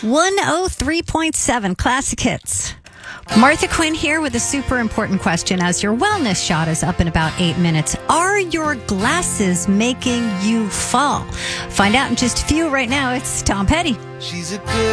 103.7 Classic Hits. Martha Quinn here with a super important question as your wellness shot is up in about 8 minutes. Are your glasses making you fall? Find out in just a few. Right now, it's Tom Petty. She's a good